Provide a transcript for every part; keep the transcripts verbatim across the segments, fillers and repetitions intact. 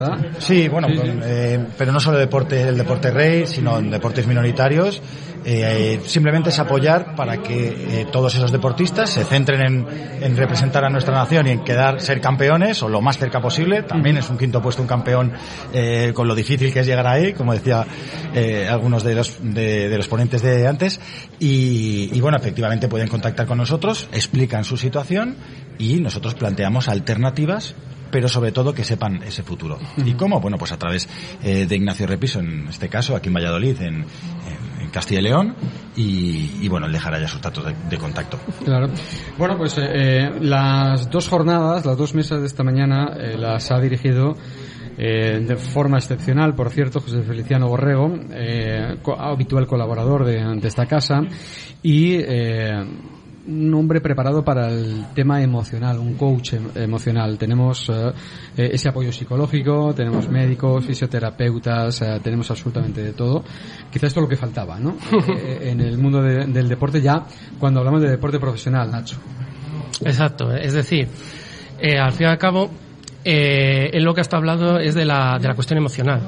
Sí, bueno, sí, sí. Con, eh, pero no solo el deporte, el deporte rey, sino en deportes minoritarios. Eh, simplemente es apoyar para que eh, todos esos deportistas se centren en, en representar a nuestra nación y en quedar, ser campeones o lo más cerca posible. También es un quinto puesto un campeón, eh, con lo difícil que es llegar ahí, como decía eh, algunos de los de, de los ponentes de antes. Y, y bueno, efectivamente pueden contactar con nosotros, explican su situación y nosotros planteamos alternativas, pero sobre todo que sepan ese futuro. Uh-huh. ¿Y cómo? Bueno, pues a través eh, de Ignacio Repiso, en este caso, aquí en Valladolid, en, en, en Castilla y León, y, y bueno, él dejará ya sus datos de, de contacto. Claro. Bueno, pues eh, las dos jornadas, las dos mesas de esta mañana, eh, las ha dirigido eh, de forma excepcional, por cierto, José Feliciano Borrego, eh, co- habitual colaborador de, de esta casa, y eh, un hombre preparado para el tema emocional, un coach em- emocional. Tenemos eh, ese apoyo psicológico, tenemos médicos, fisioterapeutas, eh, tenemos absolutamente de todo. Quizás esto es lo que faltaba, ¿no? eh, en el mundo de, del deporte, ya cuando hablamos de deporte profesional, Nacho. Exacto, es decir, eh, al fin y al cabo, eh, en lo que hasta hablado es de la, de la cuestión emocional.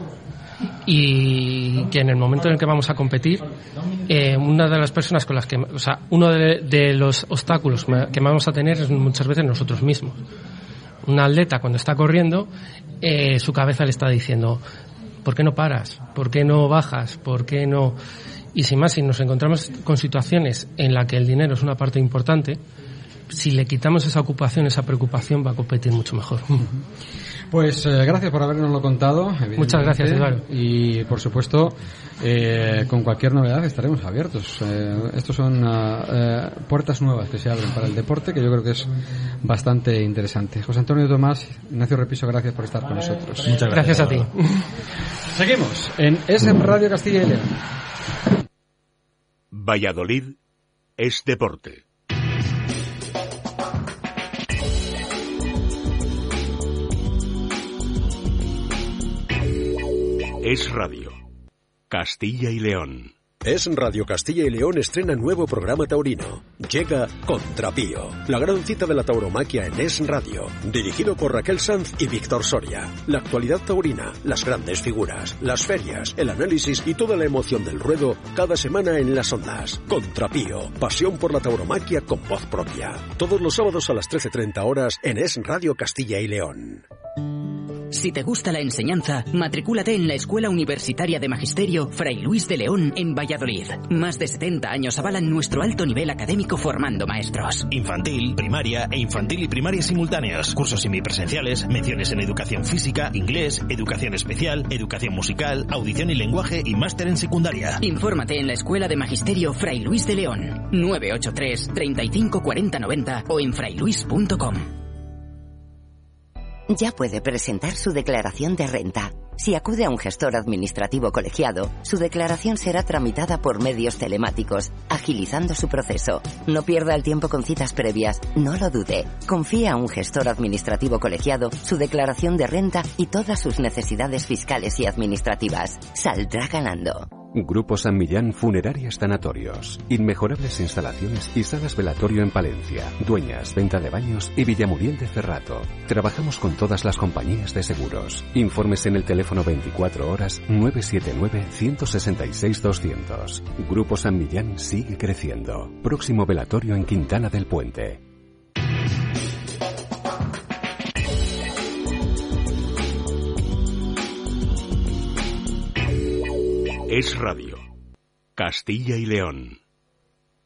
Y que en el momento en el que vamos a competir, eh, una de las personas con las que, o sea, uno de, de los obstáculos que vamos a tener es muchas veces nosotros mismos. Un atleta cuando está corriendo, eh, su cabeza le está diciendo, ¿por qué no paras? ¿Por qué no bajas? ¿Por qué no? Y sin más, si nos encontramos con situaciones en las que el dinero es una parte importante, si le quitamos esa ocupación, esa preocupación, va a competir mucho mejor. Pues eh, gracias por habernoslo contado. Muchas gracias, Eduardo. Y por supuesto, eh, con cualquier novedad estaremos abiertos. Eh, estos son uh, eh, puertas nuevas que se abren para el deporte, que yo creo que es bastante interesante. José Antonio Tomás, Ignacio Repiso, gracias por estar con nosotros. Muchas gracias, gracias a ti. Seguimos en Es en Radio Castilla y León. Valladolid es deporte. Es Radio. Castilla y León. Es Radio Castilla y León estrena nuevo programa taurino. Llega Contrapío, la gran cita de la tauromaquia en Es Radio. Dirigido por Raquel Sanz y Víctor Soria. La actualidad taurina, las grandes figuras, las ferias, el análisis y toda la emoción del ruedo cada semana en las ondas. Contrapío, pasión por la tauromaquia con voz propia. Todos los sábados a las trece treinta horas en Es Radio Castilla y León. Si te gusta la enseñanza, matricúlate en la Escuela Universitaria de Magisterio Fray Luis de León en Valladolid. Más de setenta años avalan nuestro alto nivel académico formando maestros. Infantil, primaria e infantil y primaria simultáneos. Cursos semipresenciales, menciones en educación física, inglés, educación especial, educación musical, audición y lenguaje y máster en secundaria. Infórmate en la Escuela de Magisterio Fray Luis de León. nueve ocho tres, treinta y cinco, cuarenta, noventa o en frailuis punto com. Ya puede presentar su declaración de renta. Si acude a un gestor administrativo colegiado, su declaración será tramitada por medios telemáticos, agilizando su proceso. No pierda el tiempo con citas previas, no lo dude. Confía a un gestor administrativo colegiado su declaración de renta y todas sus necesidades fiscales y administrativas. Saldrá ganando. Grupo San Millán Funerarias Tanatorios. Inmejorables instalaciones y salas velatorio en Palencia, Dueñas, Venta de Baños y Villamuriel de Cerrato. Trabajamos con todas las compañías de seguros. Informes en el teléfono veinticuatro horas nueve siete nueve, uno seis seis, dos cero cero. Grupo San Millán sigue creciendo. Próximo velatorio en Quintana del Puente. Es Radio. Castilla y León.